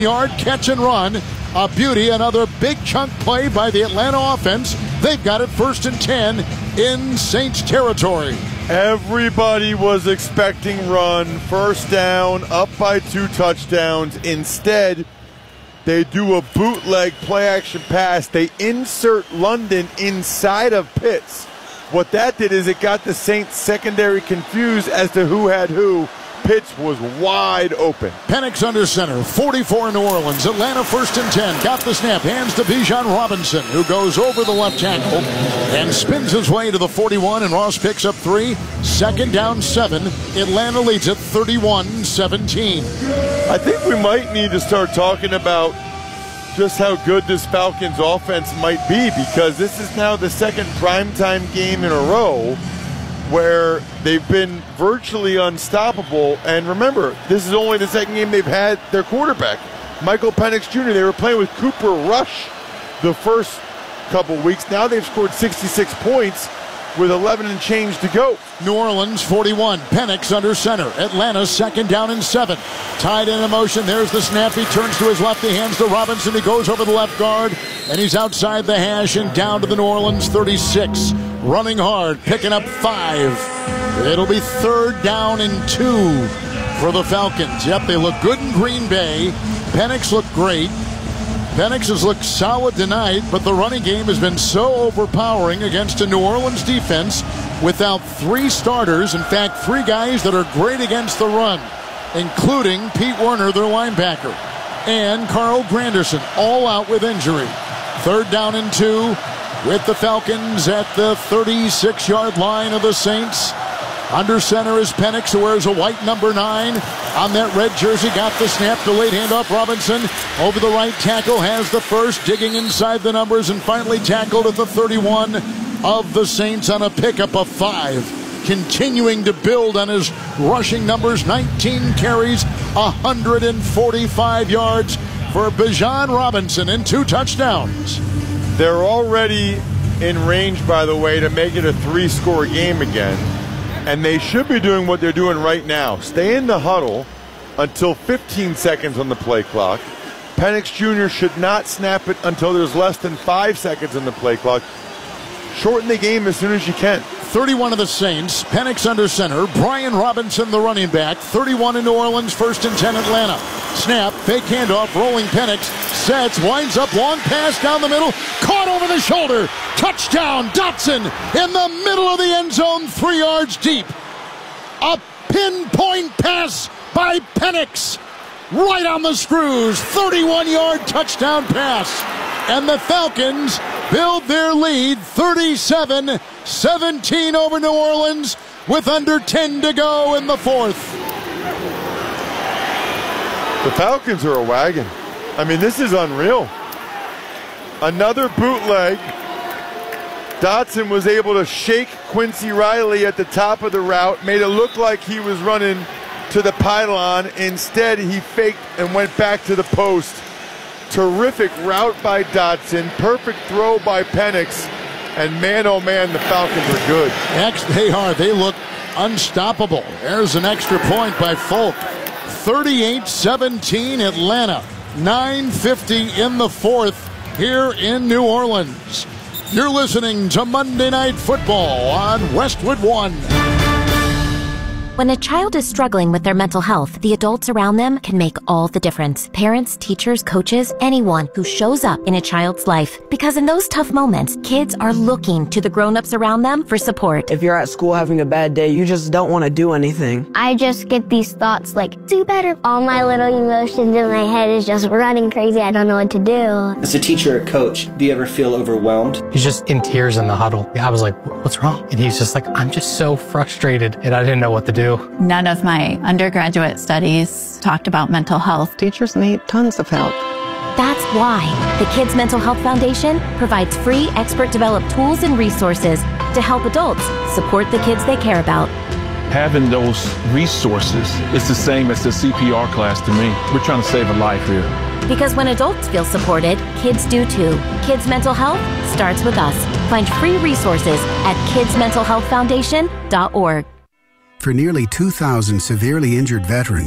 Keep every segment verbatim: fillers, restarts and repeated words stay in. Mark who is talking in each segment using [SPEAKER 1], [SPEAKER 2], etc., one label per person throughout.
[SPEAKER 1] Yard catch and run. A beauty, another big chunk play by the Atlanta offense. They've got it first and ten in Saints territory.
[SPEAKER 2] Everybody was expecting run, first down, up by two touchdowns. Instead, they do a bootleg play-action pass. They insert London inside of Pitts. What that did is it got the Saints secondary confused as to who had who. Pitts was wide open.
[SPEAKER 1] Penix under center, forty-four in New Orleans. Atlanta first and ten. Got the snap, hands to Bijan Robinson, who goes over the left tackle and spins his way to the forty-one, and Ross picks up three. Second down, seven. Atlanta leads it thirty-one seventeen.
[SPEAKER 2] I think we might need to start talking about just how good this Falcons offense might be, because this is now the second primetime game in a row where they've been virtually unstoppable. And remember, this is only the second game they've had their quarterback, Michael Penix Junior They were playing with Cooper Rush the first couple weeks. Now they've scored sixty-six points with eleven and change to go.
[SPEAKER 1] New Orleans forty-one, Penix under center. Atlanta second down and seven. Tied in motion, there's the snap. He turns to his left, he hands to Robinson. He goes over the left guard, and he's outside the hash and down to the New Orleans thirty-six. Running hard, picking up five. It'll be third down and two for the Falcons. Yep, they look good in Green Bay. Penix looked great. Penix has looked solid tonight, but the running game has been so overpowering against a New Orleans defense without three starters. In fact, three guys that are great against the run, including Pete Werner, their linebacker, and Carl Granderson, all out with injury. Third down and two with the Falcons at the thirty-six-yard line of the Saints. Under center is Penix, who wears a white number nine on that red jersey. Got the snap, delayed handoff. Robinson over the right tackle, has the first, digging inside the numbers, and finally tackled at the thirty-one of the Saints on a pickup of five. Continuing to build on his rushing numbers, nineteen carries, one hundred forty-five yards for Bijan Robinson and two touchdowns.
[SPEAKER 2] They're already in range, by the way, to make it a three-score game again. And they should be doing what they're doing right now. Stay in the huddle until fifteen seconds on the play clock. Penix Junior should not snap it until there's less than five seconds on the play clock. Shorten the game as soon as you can.
[SPEAKER 1] thirty-one of the Saints, Penix under center, Brian Robinson the running back, thirty-one in New Orleans, first and ten Atlanta. Snap, fake handoff, rolling Penix, sets, winds up, long pass down the middle, caught over the shoulder, touchdown, Dotson in the middle of the end zone, three yards deep. A pinpoint pass by Penix, right on the screws, thirty-one-yard touchdown pass. And the Falcons build their lead thirty-seven seventeen over New Orleans with under ten to go in the fourth.
[SPEAKER 2] The Falcons are a wagon. I mean, this is unreal. Another bootleg. Dotson was able to shake Quincy Riley at the top of the route, made it look like he was running to the pylon. Instead, he faked and went back to the post. Terrific route by Dotson, perfect throw by Penix, and man, oh man, the Falcons are good.
[SPEAKER 1] Next, they are. They look unstoppable. There's an extra point by Folk. thirty-eight seventeen Atlanta. nine fifty in the fourth here in New Orleans. You're listening to Monday Night Football on Westwood One.
[SPEAKER 3] When a child is struggling with their mental health, the adults around them can make all the difference. Parents, teachers, coaches, anyone who shows up in a child's life. Because in those tough moments, kids are looking to the grown-ups around them for support.
[SPEAKER 4] If you're at school having a bad day, you just don't want to do anything.
[SPEAKER 5] I just get these thoughts like, do better. All my little emotions in my head is just running crazy. I don't know what to do.
[SPEAKER 6] As a teacher or coach, do you ever feel overwhelmed?
[SPEAKER 7] He's just in tears in the huddle. I was like, what's wrong? And he's just like, I'm just so frustrated, and I didn't know what to do.
[SPEAKER 8] None of my undergraduate studies talked about mental health.
[SPEAKER 9] Teachers need tons of help.
[SPEAKER 3] That's why the Kids Mental Health Foundation provides free expert-developed tools and resources to help adults support the kids they care about.
[SPEAKER 10] Having those resources is the same as the C P R class to me. We're trying to save a life here.
[SPEAKER 3] Because when adults feel supported, kids do too. Kids Mental Health starts with us. Find free resources at kids mental health foundation dot org.
[SPEAKER 11] For nearly two thousand severely injured veterans,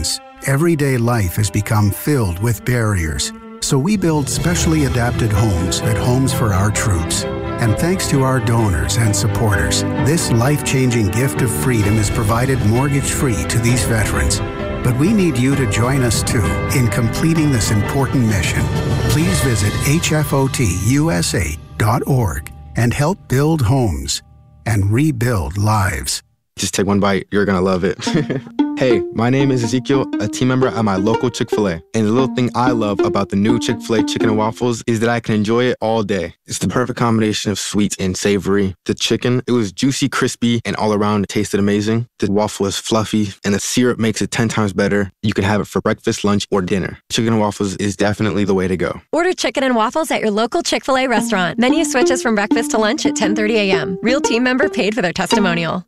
[SPEAKER 9] everyday life has become filled with barriers. So we build specially adapted homes at Homes for Our Troops. And thanks to our donors and supporters, this life-changing gift of freedom is provided mortgage-free to these veterans. But we need you to join us too in completing this important mission. Please visit H F O T U S A dot org and help build homes and rebuild lives.
[SPEAKER 11] Just take one bite, you're gonna love it. Hey, my name is Ezekiel, a team member at my local Chick-fil-A. And the little thing I love about the new Chick-fil-A chicken and waffles is that I can enjoy it all day. It's the perfect combination of sweet and savory. The chicken, it was juicy, crispy, and all around it tasted amazing. The waffle is fluffy, and the syrup makes it ten times better. You can have it for breakfast, lunch, or dinner. Chicken and waffles is definitely the way to go.
[SPEAKER 12] Order chicken and waffles at your local Chick-fil-A restaurant. Menu switches from breakfast to lunch at ten thirty a.m. Real team member paid for their testimonial.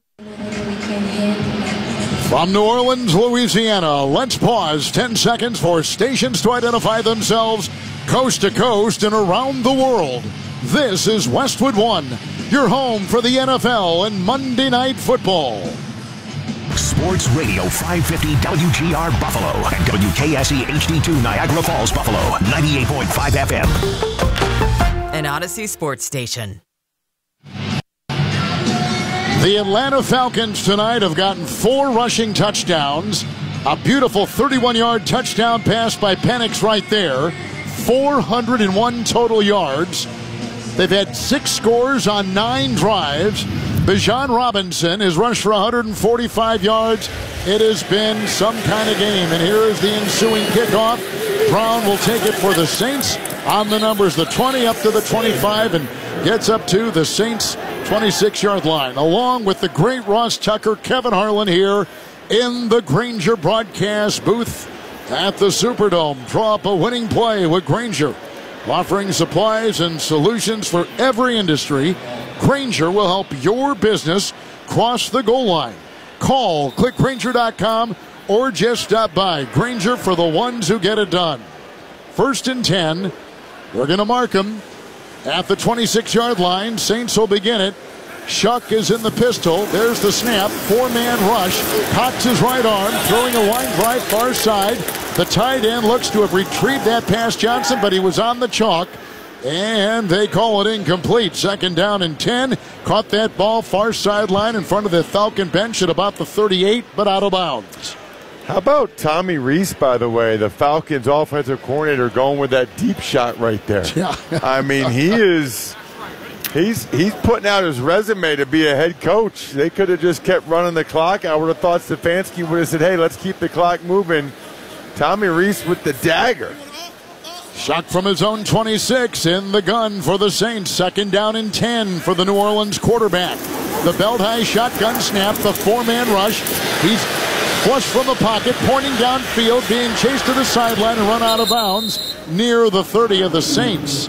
[SPEAKER 1] From New Orleans, Louisiana, let's pause ten seconds for stations to identify themselves coast to coast and around the world. This is Westwood One, your home for the N F L and Monday Night Football.
[SPEAKER 13] Sports Radio five fifty W G R Buffalo and W K S E H D two Niagara Falls, Buffalo, ninety-eight point five F M.
[SPEAKER 14] An Odyssey Sports Station.
[SPEAKER 1] The Atlanta Falcons tonight have gotten four rushing touchdowns. A beautiful thirty-one-yard touchdown pass by Penix right there. four hundred one total yards. They've had six scores on nine drives. Bijan Robinson has rushed for one hundred forty-five yards. It has been some kind of game. And here is the ensuing kickoff. Brown will take it for the Saints. On the numbers, the twenty up to the twenty-five, and gets up to the Saints' twenty-six-yard line. Along with the great Ross Tucker, Kevin Harlan here in the Grainger broadcast booth at the Superdome. Draw up a winning play with Grainger. Offering supplies and solutions for every industry, Grainger will help your business cross the goal line. Call, click Grainger dot com, or just stop by. Grainger, for the ones who get it done. First and ten. We're going to mark them at the twenty-six-yard line. Saints will begin it. Shuck is in the pistol. There's the snap. Four-man rush. Cocks his right arm, throwing a line drive far side. The tight end looks to have retrieved that pass, Johnson, but he was on the chalk. And they call it incomplete. Second down and ten. Caught that ball far sideline in front of the Falcon bench at about the thirty-eight, but out of bounds.
[SPEAKER 2] How about Tommy Reese, by the way, the Falcons offensive coordinator, going with that deep shot right there?
[SPEAKER 1] Yeah.
[SPEAKER 2] I mean, he is he's he's putting out his resume to be a head coach. They could have just kept running the clock. I would have thought Stefanski would have said, hey, let's keep the clock moving. Tommy Reese with the dagger.
[SPEAKER 1] Shot from his own twenty-six in the gun for the Saints. Second down and ten for the New Orleans quarterback. The belt-high shotgun snap, the four-man rush. He's flush from the pocket, pointing downfield, being chased to the sideline and run out of bounds near the thirty of the Saints.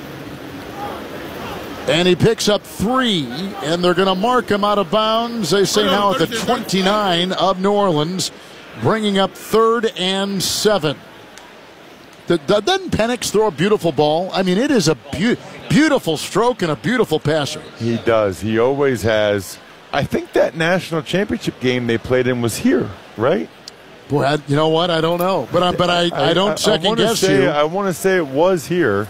[SPEAKER 1] And he picks up three, and they're going to mark him out of bounds, they say now at the twenty-nine of New Orleans, bringing up third and seven. Doesn't Penix throw a beautiful ball? I mean, it is a be- beautiful stroke and a beautiful passer.
[SPEAKER 2] He does. He always has. I think that national championship game they played in was here, right?
[SPEAKER 1] Boy, I, you know what? I don't know. But I, but I, I, I don't I, second I guess
[SPEAKER 2] say,
[SPEAKER 1] you.
[SPEAKER 2] I want to say it was here.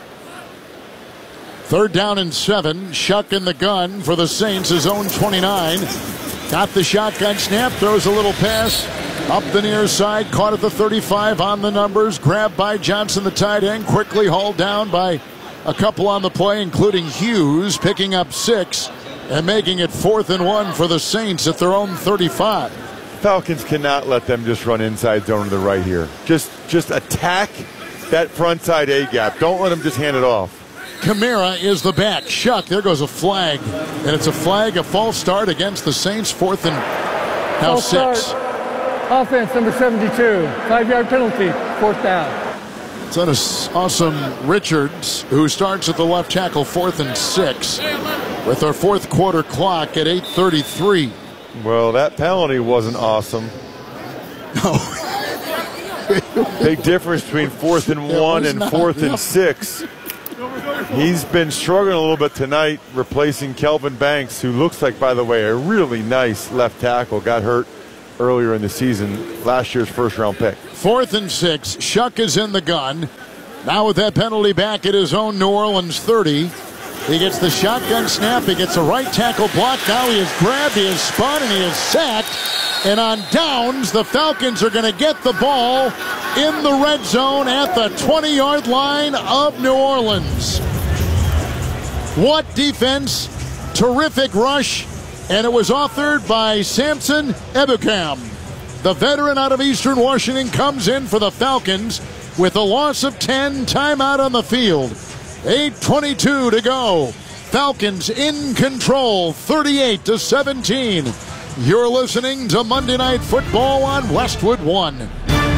[SPEAKER 1] Third down and seven. Shuck in the gun for the Saints, his own twenty-nine. Got the shotgun snap, throws a little pass up the near side, caught at the thirty-five on the numbers, grabbed by Johnson, the tight end, quickly hauled down by a couple on the play, including Hughes, picking up six and making it fourth and one for the Saints at their own thirty-five.
[SPEAKER 2] Falcons cannot let them just run inside zone to the right here. Just, just attack that front side A-gap. Don't let them just hand it off.
[SPEAKER 1] Kamara is the back. Shuck, there goes a flag. And it's a flag, a false start against the Saints, fourth and now
[SPEAKER 15] false
[SPEAKER 1] six.
[SPEAKER 15] Start. Offense, number seventy-two. Five-yard penalty, fourth down.
[SPEAKER 1] It's on a awesome Richards, who starts at the left tackle, fourth and six, with our fourth quarter clock at eight thirty-three.
[SPEAKER 2] Well, that penalty wasn't awesome.
[SPEAKER 1] No.
[SPEAKER 2] Big difference between fourth and one and not, fourth no. and six. He's been struggling a little bit tonight, replacing Kelvin Banks, who looks like, by the way, a really nice left tackle. Got hurt earlier in the season, last year's first-round pick.
[SPEAKER 1] Fourth and six. Shuck is in the gun. Now with that penalty back at his own New Orleans thirty. He gets the shotgun snap. He gets a right tackle block. Now he is grabbed, he is spun, and he is sacked. And on downs, the Falcons are going to get the ball in the red zone at the twenty-yard line of New Orleans. What defense. Terrific rush. And it was authored by Samson Ebukam. The veteran out of Eastern Washington comes in for the Falcons with a loss of ten, timeout on the field. eight twenty-two to go. Falcons in control, thirty-eight to seventeen. You're listening to Monday Night Football on Westwood One.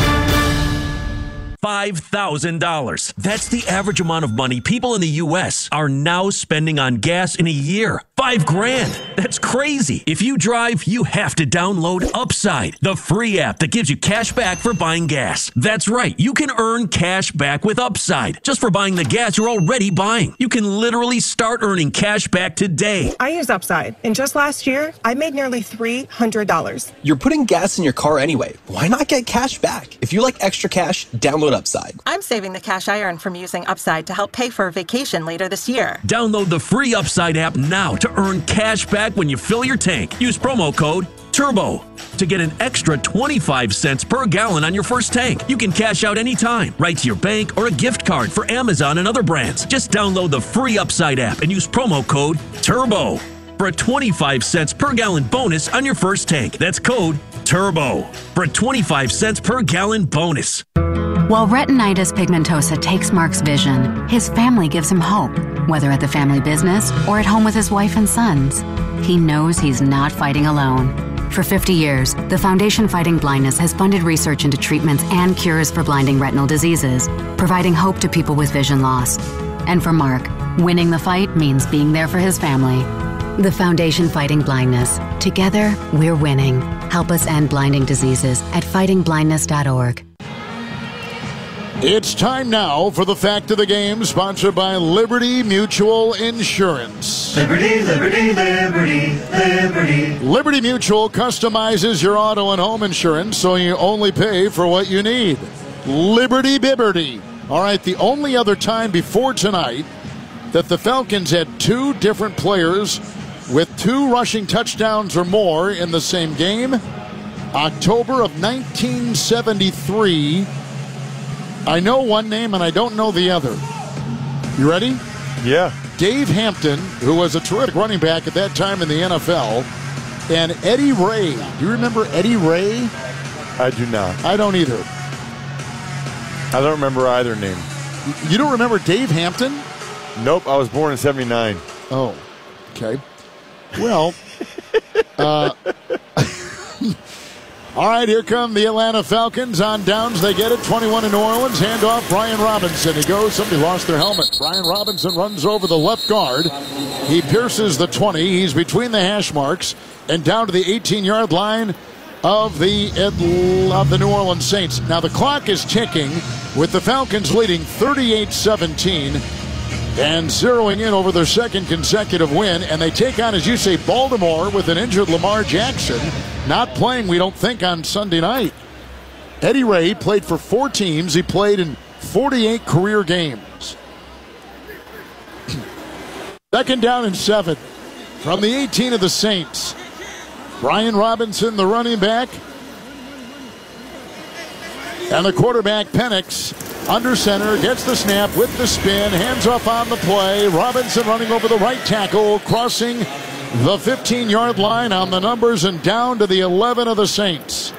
[SPEAKER 16] five thousand dollars. That's the average amount of money people in the U S are now spending on gas in a year. Five grand. That's crazy. If you drive, you have to download Upside, the free app that gives you cash back for buying gas. That's right. You can earn cash back with Upside just for buying the gas you're already buying. You can literally start earning cash back today.
[SPEAKER 17] I use Upside, and just last year, I made nearly three hundred dollars.
[SPEAKER 18] You're putting gas in your car anyway. Why not get cash back? If you like extra cash, download Upside.
[SPEAKER 19] I'm saving the cash I earn from using Upside to help pay for a vacation later this year.
[SPEAKER 16] Download the free Upside app now to earn cash back when you fill your tank. Use promo code TURBO to get an extra twenty-five cents per gallon on your first tank. You can cash out anytime, right to your bank or a gift card for Amazon and other brands. Just download the free Upside app and use promo code TURBO for a twenty-five cents per gallon bonus on your first tank. That's code TURBO for a twenty-five cents per gallon bonus.
[SPEAKER 20] While retinitis pigmentosa takes Mark's vision, his family gives him hope, whether at the family business or at home with his wife and sons. He knows he's not fighting alone. For fifty years, the Foundation Fighting Blindness has funded research into treatments and cures for blinding retinal diseases, providing hope to people with vision loss. And for Mark, winning the fight means being there for his family. The Foundation Fighting Blindness. Together, we're winning. Help us end blinding diseases at fighting blindness dot org.
[SPEAKER 1] It's time now for the Fact of the Game, sponsored by Liberty Mutual Insurance.
[SPEAKER 21] Liberty, Liberty, Liberty, Liberty.
[SPEAKER 1] Liberty Mutual customizes your auto and home insurance so you only pay for what you need. Liberty Bibberty. All right, the only other time before tonight that the Falcons had two different players with two rushing touchdowns or more in the same game, October of nineteen seventy-three. I know one name and I don't know the other. You ready?
[SPEAKER 2] Yeah.
[SPEAKER 1] Dave Hampton, who was a terrific running back at that time in the N F L, and Eddie Ray. Do you remember Eddie Ray?
[SPEAKER 2] I do not.
[SPEAKER 1] I don't either.
[SPEAKER 2] I don't remember either name.
[SPEAKER 1] You don't remember Dave Hampton?
[SPEAKER 2] Nope, I was born in seventy-nine.
[SPEAKER 1] Oh, okay. Well, uh... all right, here come the Atlanta Falcons on downs. They get it, twenty-one in New Orleans. Handoff, Brian Robinson. He goes, somebody lost their helmet. Brian Robinson runs over the left guard. He pierces the twenty. He's between the hash marks and down to the eighteen-yard line of the, of the New Orleans Saints. Now the clock is ticking with the Falcons leading thirty-eight seventeen and zeroing in over their second consecutive win. And they take on, as you say, Baltimore with an injured Lamar Jackson. Not playing, we don't think, on Sunday night. Eddie Ray played for four teams. He played in forty-eight career games. Second down and seven from the eighteen of the Saints. Brian Robinson, the running back. And the quarterback, Penix, under center, gets the snap with the spin, hands off on the play. Robinson running over the right tackle, crossing the fifteen-yard line on the numbers and down to the eleven of the Saints.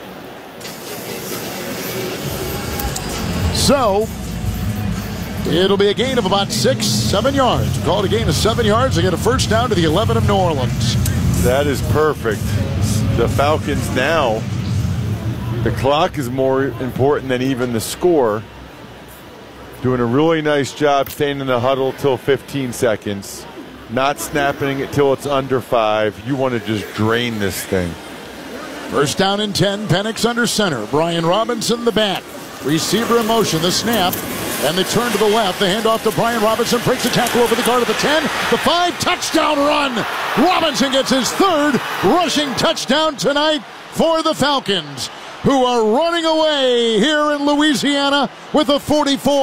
[SPEAKER 1] So, it'll be a gain of about six, seven yards. We call it a gain of seven yards. They get a first down to the eleven of New Orleans.
[SPEAKER 2] That is perfect. The Falcons now, the clock is more important than even the score. Doing a really nice job staying in the huddle till fifteen seconds. Not snapping it till it's under five. You want to just drain this thing.
[SPEAKER 1] First down and ten. Penix under center. Brian Robinson the back. Receiver in motion. The snap. And they turn to the left. The handoff to Brian Robinson. Breaks the tackle over the guard at the ten. The five. Touchdown run. Robinson gets his third rushing touchdown tonight for the Falcons, who are running away here in Louisiana with a forty-four.